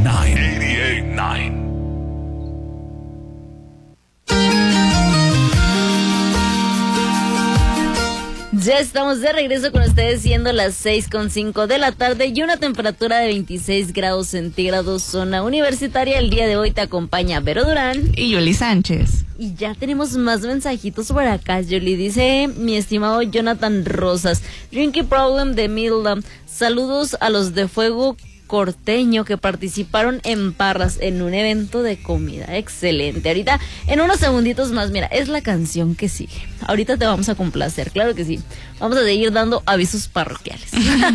88.9. Ya estamos de regreso con ustedes, siendo las 6:05 de la tarde y una temperatura de 26 grados centígrados, zona universitaria. El día de hoy te acompaña Vero Durán y Yoli Sánchez. Y ya tenemos más mensajitos por acá, Yoli. Dice mi estimado Jonathan Rosas, Drinky Problem de Milda. Saludos a los de Fuego Corteño que participaron en Parras en un evento de comida. Excelente. Ahorita, en unos segunditos más, mira, es la canción que sigue. Ahorita te vamos a complacer, claro que sí. Vamos a seguir dando avisos parroquiales.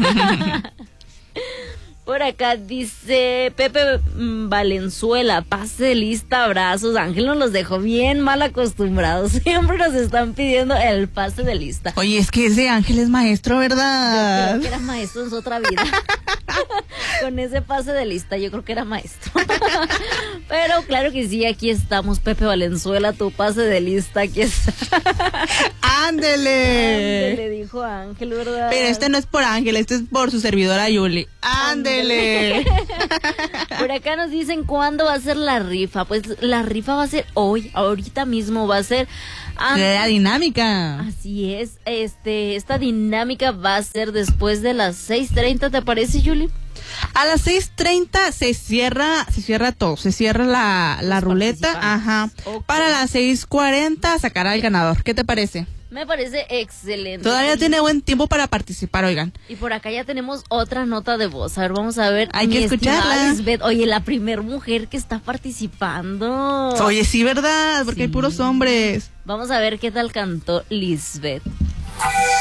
Por acá dice Pepe Valenzuela, pase de lista, abrazos. Ángel nos los dejó bien mal acostumbrados. Siempre nos están pidiendo el pase de lista. Oye, es que ese Ángel es maestro, ¿verdad? Yo creo que era maestro en su otra vida. Con ese pase de lista yo creo que era maestro. Pero claro que sí, aquí estamos, Pepe Valenzuela, tu pase de lista, aquí está. ¡Ándele! Ándele, dijo Ángel, ¿verdad? Pero este no es por Ángel, este es por su servidora Yuli. ¡Ándele! Por acá nos dicen cuándo va a ser la rifa. Pues la rifa va a ser hoy, ahorita mismo va a ser. La dinámica. Así es, esta dinámica va a ser después de las 6:30, ¿te parece, Yuli? A las 6:30 se cierra todo, se cierra la ruleta, ajá. Okay. Para las 6:40 sacará al ganador. ¿Qué te parece? Me parece excelente. Todavía tiene buen tiempo para participar, oigan. Y por acá ya tenemos otra nota de voz. A ver, vamos a ver. Hay que escucharla. Lisbeth. Oye, la primer mujer que está participando. Oye, sí, ¿verdad? Porque sí, hay puros hombres. Vamos a ver qué tal cantó Lisbeth.